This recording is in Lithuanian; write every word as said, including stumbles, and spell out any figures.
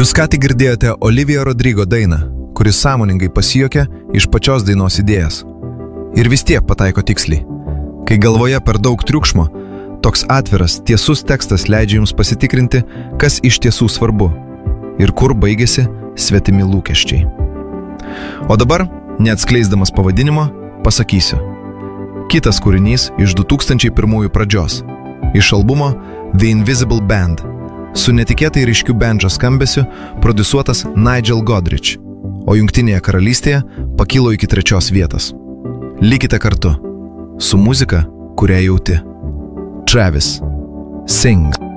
Jūs ką tik girdėjote Olivia Rodrigo dainą, kuris sąmoningai pasijuokė iš pačios dainos idėjas. Ir vis tiek pataiko tiksliai. Kai galvoje per daug triukšmo, toks atviras, tiesus tekstas leidžia jums pasitikrinti, kas iš tiesų svarbu ir kur baigėsi svetimi lūkesčiai. O dabar, neatskleisdamas pavadinimo, pasakysiu. Kitas kūrinys iš du tūkstančiai pirmųjų pradžios, iš albumo The Invisible Band, su netikėtai ryškiu bandžo skambesiu prodiusuotas Nigel Godrich, o Jungtinėje karalystėje pakilo iki trečios vietos. Likite kartu su muzika, kurią jauti. Travis, Sing.